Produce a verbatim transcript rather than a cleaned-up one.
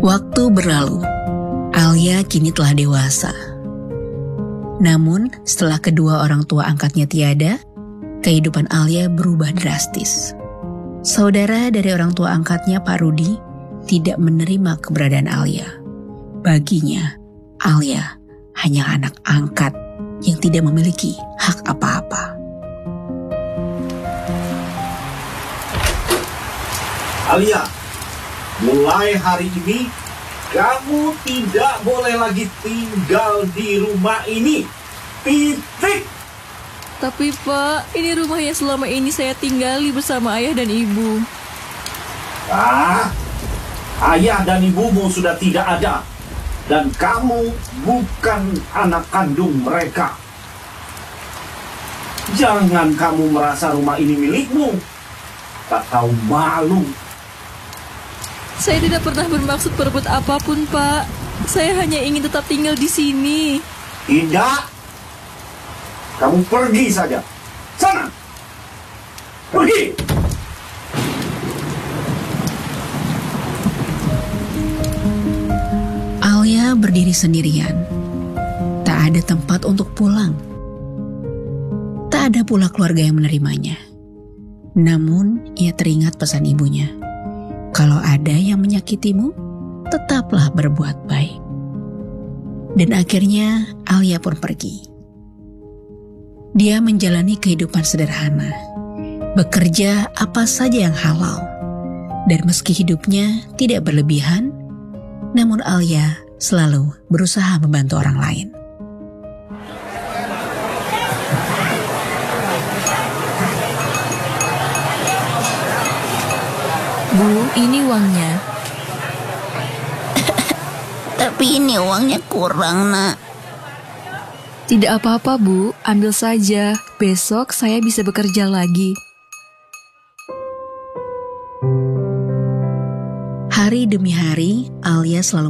Waktu berlalu, Alia kini telah dewasa. Namun, setelah kedua orang tua angkatnya tiada, kehidupan Alia berubah drastis. Saudara dari orang tua angkatnya, Pak Rudi, tidak menerima keberadaan Alia. Baginya, Alia hanya anak angkat yang tidak memiliki hak apa-apa. Alia, mulai hari ini kamu tidak boleh lagi tinggal di rumah ini. Titik. Tapi Pak, ini rumah yang selama ini saya tinggali bersama ayah dan ibu. Ah, ayah dan ibumu sudah tidak ada. Dan kamu bukan anak kandung mereka. Jangan kamu merasa rumah ini milikmu. Tak tahu malu. Saya tidak pernah bermaksud berbuat apapun, Pak. Saya hanya ingin tetap tinggal di sini. Tidak. Kamu pergi saja. Sana. Pergi. Alia berdiri sendirian. Tak ada tempat untuk pulang. Tak ada pula keluarga yang menerimanya. Namun, ia teringat pesan ibunya. Kalau ada yang menyakitimu, tetaplah berbuat baik. Dan akhirnya Alia pun pergi. Dia menjalani kehidupan sederhana, bekerja apa saja yang halal. Dan meski hidupnya tidak berlebihan, namun Alia selalu berusaha membantu orang lain. Bu, ini uangnya. Tapi ini uangnya kurang, Nak. Tidak apa-apa, Bu. Ambil saja. Besok saya bisa bekerja lagi. Hari demi hari, Alia selalu